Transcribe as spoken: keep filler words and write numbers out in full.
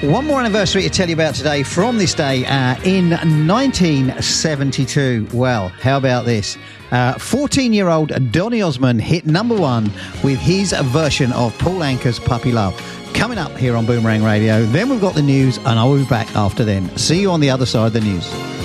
One more anniversary to tell you about today from this day uh, in nineteen seventy-two. Well, how about this? Uh, fourteen-year-old Donny Osmond hit number one with his version of Paul Anka's Puppy Love. Coming up here on Boomerang Radio. Then we've got the news, and I'll be back after then. See you on the other side of the news.